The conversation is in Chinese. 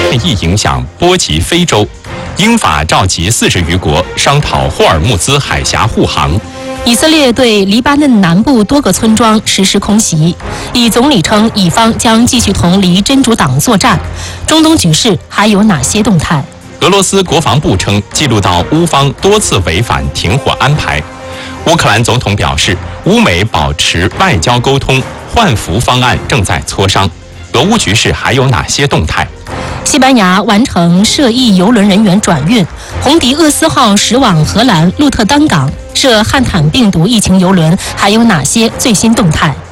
变异影响波及非洲。英法召集40余国商讨霍尔木兹海峡护航。 以色列对黎巴嫩南部多个村庄实施空袭，以总理称以方将继续同黎真主党作战。中东局势还有哪些动态？ 俄罗斯国防部称记录到乌方多次违反停火安排。乌克兰总统表示，乌美保持外交沟通，换俘方案正在磋商。俄乌局势还有哪些动态？ 西班牙完成涉疫邮轮人员转运，红迪厄斯号驶往荷兰鹿特丹港。涉汉坦病毒疫情邮轮还有哪些最新动态？